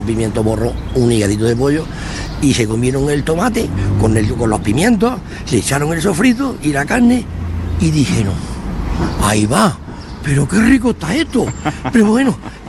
Pimiento morro, un higadito de pollo, y se comieron el tomate con los pimientos, le echaron el sofrito y la carne y dijeron, ahí va, pero qué rico está esto. Pero bueno,